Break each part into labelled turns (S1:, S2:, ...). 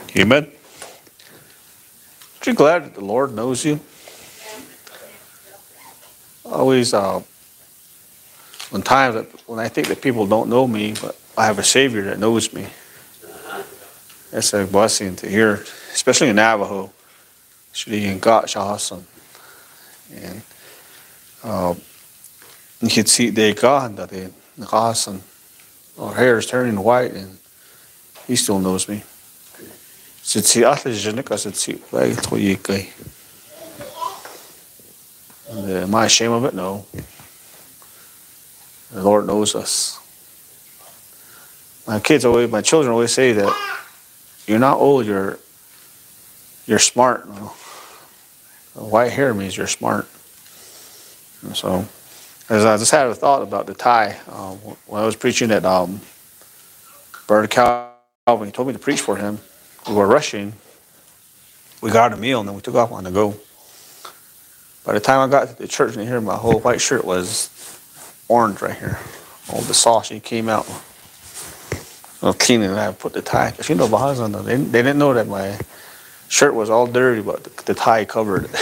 S1: Amen. Aren't you glad that the Lord knows you? Always, when I think that people don't know me, but I have a Savior that knows me. That's a blessing to hear, especially in Navajo. And you can see they God that they awesome. Our hair is turning white, and He still knows me. Am I ashamed of it? No. The Lord knows us. My children always say that you're not old, you're smart. White hair means you're smart. And so, as I just had a thought about the tie, when I was preaching at Brother Calvin, he told me to preach for him. We were rushing. We got a meal and then we took off on the go. By the time I got to the church and here, my whole white shirt was orange right here. All the sauce came out. I was cleaning and I put the tie. Because they didn't know that my shirt was all dirty, but the tie covered it.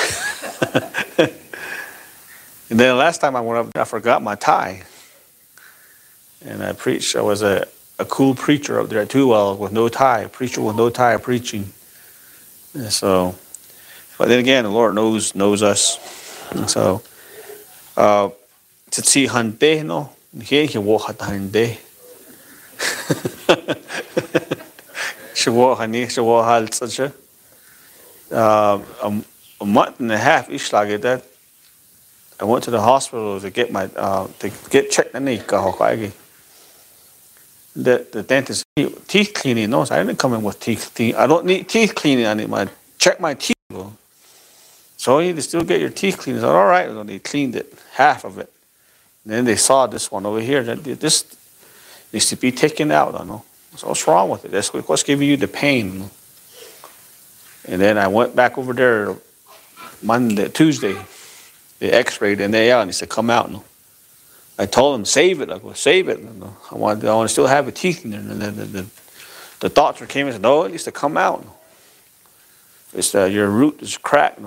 S1: And then the last time I went up, I forgot my tie. And I preached. I was a cool preacher up there at 2 Wells with no tie. A preacher with no tie preaching. And so, but then again, the Lord knows us. And so, Tsi hante no, he walk hante. She walk hani, she walk hal such a month and a half each like that. I went to the hospital to get my to get checked. The dentist teeth cleaning. No, I didn't come in with teeth cleaning. I don't need teeth cleaning. I need check my teeth. So you need to still get your teeth cleaned. I said, all right. They cleaned it, half of it. And then they saw this one over here. This needs to be taken out. I know. So what's wrong with it? That's what's giving you the pain. And then I went back over there Tuesday. They x-rayed and they said, come out. I told them, save it. I go, save it. I want to still have the teeth in there. And then the doctor came and said, no, it needs to come out. It's your root is cracked.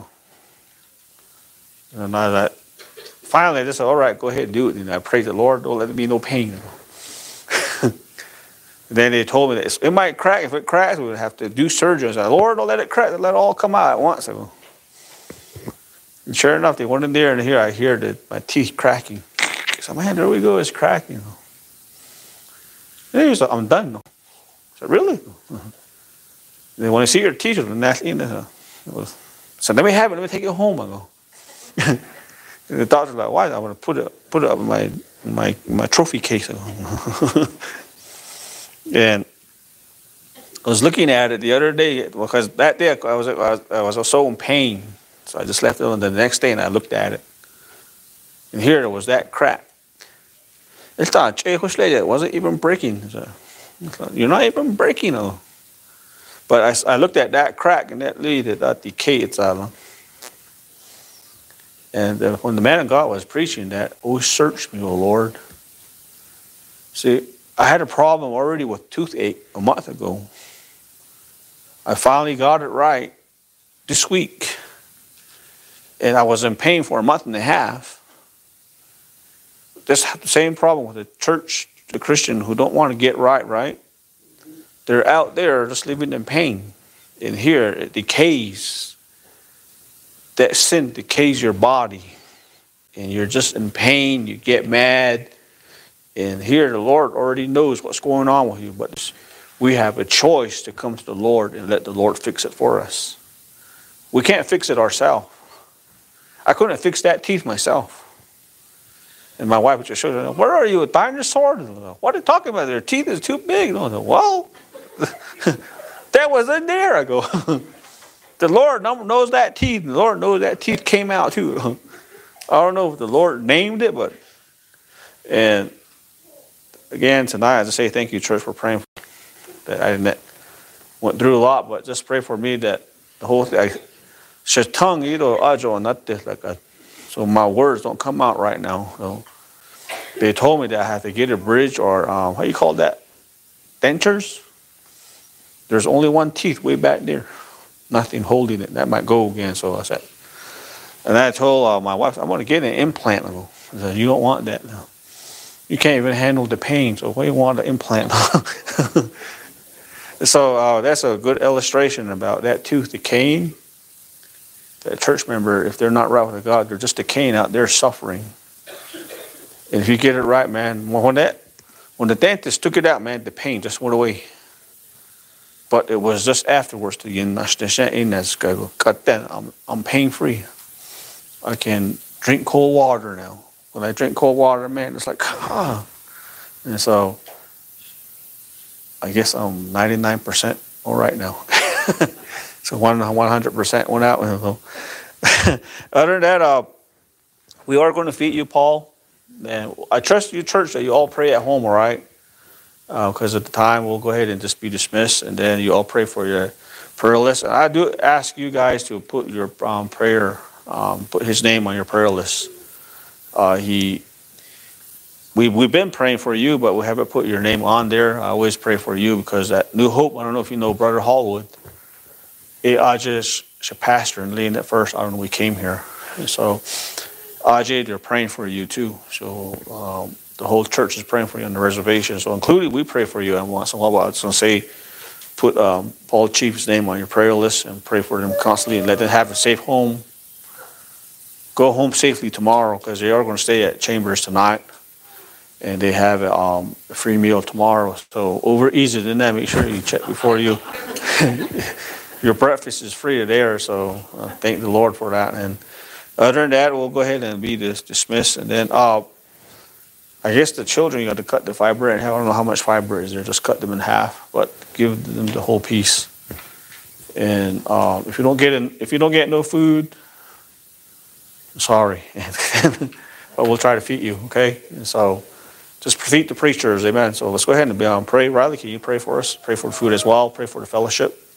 S1: And finally, I just said, all right, go ahead and do it. And I prayed the Lord, don't let there be no pain. Then they told me that it might crack. If it cracks, we would have to do surgery. I said, Lord, don't let it crack. Let it all come out at once. And sure enough, they went in there, and here I hear my teeth cracking. I said, man, there we go, it's cracking. And he was like, I'm done. I said, really? They want to see your teeth. I said, let me have it. Let me take it home. I go. And the doctor's like, why? I want to put it up in my trophy case. And I was looking at it the other day because that day I was so in pain. So I just left it on the next day and I looked at it. And here there was that crack. It wasn't even breaking. You're not even breaking. But I looked at that crack and that lead that decay. And when the man of God was preaching that, oh, search me, O Lord. See, I had a problem already with toothache a month ago. I finally got it right this week. And I was in pain for a month and a half. This the same problem with the church, the Christian who don't want to get right? They're out there just living in pain. And here it decays. That sin decays your body. And you're just in pain, you get mad. And here the Lord already knows what's going on with you. But we have a choice to come to the Lord and let the Lord fix it for us. We can't fix it ourselves. I couldn't fix that teeth myself. And my wife would just show me, where are you, a dinosaur? What are you talking about? Their teeth is too big. Well, that was in there. I go, the Lord knows that teeth. The Lord knows that teeth came out too. I don't know if the Lord named it, but, and again, tonight, I just say thank you, church, for praying. That I went through a lot, but just pray for me that the whole thing, so my words don't come out right now. So they told me that I have to get a bridge or, how you call that? Dentures? there's only one teeth way back there. Nothing holding it. That might go again. So I said, and I told my wife, I'm going to get an implant. I said, you don't want that now. You can't even handle the pain, so why do you want an implant? So that's a good illustration about that tooth decaying. That church member, if they're not right with God, they're just decaying out there suffering. And if you get it right, man, when the dentist took it out, man, the pain just went away. But it was just afterwards, I'm pain-free. I can drink cold water now. When I drink cold water, man, it's like, ah. And so, I guess I'm 99% all right now. So 100% went out. Other than that, we are going to feed you, Paul. And I trust you, church, that you all pray at home, all right? Because at the time, we'll go ahead and just be dismissed, and then you all pray for your prayer list. And I do ask you guys to put your prayer, put his name on your prayer list. We've been praying for you, but we haven't put your name on there. I always pray for you because at New Hope, I don't know if you know Brother Hallwood. Ajay's a pastor and leading at first. I don't know, we came here. And so, Ajay, they're praying for you too. So, the whole church is praying for you on the reservation. So, including, we pray for you. And once in a while, I was going to say, put Paul Chief's name on your prayer list and pray for them constantly and let them have a safe home. Go home safely tomorrow because they are going to stay at Chambers tonight. And they have a free meal tomorrow. So over easy than that, make sure you check before you. Your breakfast is free there, so thank the Lord for that. And other than that, we'll go ahead and be dismissed. And then I guess the children, you got to cut the fiber in half. I don't know how much fiber is there. Just cut them in half, but give them the whole piece. And if you don't get no food, I'm sorry, but we'll try to feed you. Okay, and so. Just feed the preachers, amen. So let's go ahead and pray. Riley, can you pray for us? Pray for the food as well. Pray for the fellowship.